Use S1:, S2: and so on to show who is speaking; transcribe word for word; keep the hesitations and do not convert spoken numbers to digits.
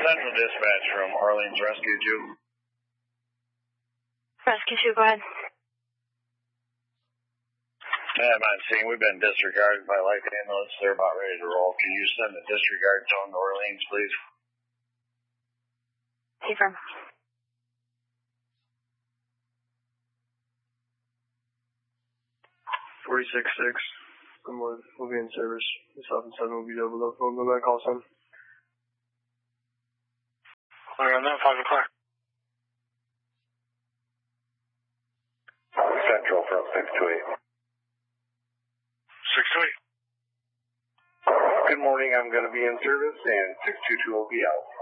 S1: Central Dispatch from Orleans Rescue two.
S2: Rescue two, go ahead.
S1: Yeah, I'm not seeing. We've been disregarded by life ambulance. They're about ready to roll. Can you send a disregard zone to Orleans, please?
S2: Confirm.
S3: forty-six six. Good morning. We'll be in service. seven seven will be double up. We'll go back call sign.
S4: Clear on that, five o'clock.
S1: Central from six two eight.
S4: six two eight.
S1: Good morning. I'm going to be in service, and six two two will be out.